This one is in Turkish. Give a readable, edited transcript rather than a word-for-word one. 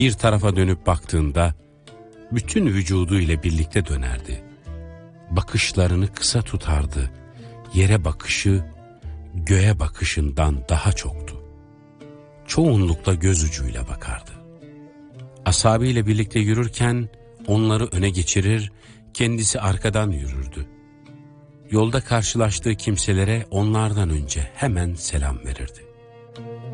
Bir tarafa dönüp baktığında bütün vücudu ile birlikte dönerdi. Bakışlarını kısa tutardı. Yere bakışı göğe bakışından daha çoktu. Çoğunlukla göz ucuyla bakardı. Ashabıyla birlikte yürürken onları öne geçirir, kendisi arkadan yürürdü. Yolda karşılaştığı kimselere onlardan önce hemen selam verirdi.